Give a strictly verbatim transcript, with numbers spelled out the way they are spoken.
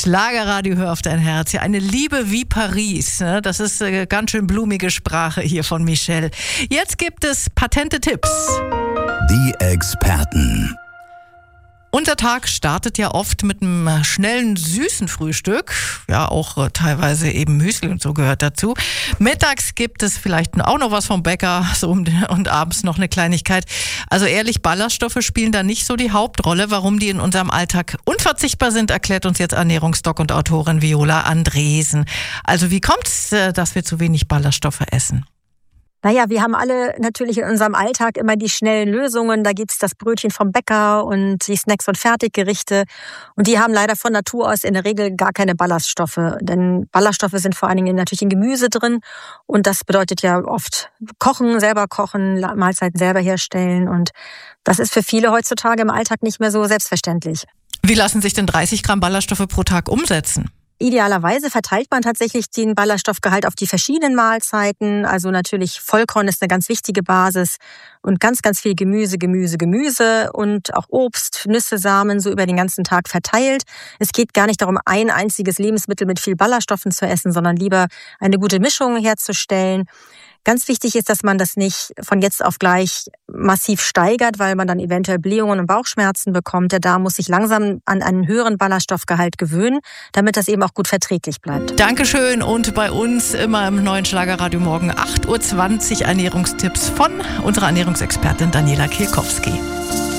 Schlagerradio, hör auf dein Herz. Ja, eine Liebe wie Paris. Ne? Das ist äh, ganz schön blumige Sprache hier von Michelle. Jetzt gibt es patente Tipps. Die Experten. Unser Tag startet ja oft mit einem schnellen, süßen Frühstück. Ja, auch äh, teilweise eben Müsli und so gehört dazu. Mittags gibt es vielleicht auch noch was vom Bäcker so um, und abends noch eine Kleinigkeit. Also ehrlich, Ballaststoffe spielen da nicht so die Hauptrolle. Warum die in unserem Alltag unverzichtbar sind, erklärt uns jetzt Ernährungsdoc und Autorin Viola Andresen. Also wie kommt es, äh, dass wir zu wenig Ballaststoffe essen? Naja, wir haben alle natürlich in unserem Alltag immer die schnellen Lösungen. Da gibt's das Brötchen vom Bäcker und die Snacks und Fertiggerichte. Und die haben leider von Natur aus in der Regel gar keine Ballaststoffe. Denn Ballaststoffe sind vor allen Dingen natürlich in Gemüse drin. Und das bedeutet ja oft kochen, selber kochen, Mahlzeiten selber herstellen. Und das ist für viele heutzutage im Alltag nicht mehr so selbstverständlich. Wie lassen sich denn dreißig Gramm Ballaststoffe pro Tag umsetzen? Idealerweise verteilt man tatsächlich den Ballaststoffgehalt auf die verschiedenen Mahlzeiten. Also natürlich Vollkorn ist eine ganz wichtige Basis und ganz, ganz viel Gemüse, Gemüse, Gemüse und auch Obst, Nüsse, Samen so über den ganzen Tag verteilt. Es geht gar nicht darum, ein einziges Lebensmittel mit viel Ballaststoffen zu essen, sondern lieber eine gute Mischung herzustellen. Ganz wichtig ist, dass man das nicht von jetzt auf gleich massiv steigert, weil man dann eventuell Blähungen und Bauchschmerzen bekommt. Der Darm muss sich langsam an einen höheren Ballaststoffgehalt gewöhnen, damit das eben auch gut verträglich bleibt. Dankeschön und bei uns immer im neuen Schlagerradio morgen acht Uhr zwanzig Ernährungstipps von unserer Ernährungsexpertin Daniela Kielkowski.